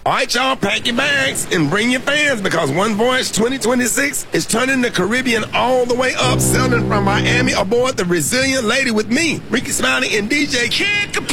All right, y'all, pack your bags and bring your fans because One Voice 2026 is turning the Caribbean all the way up, sailing from Miami aboard the Resilient Lady with me, Ricky Smiley, and DJ Kid Capri.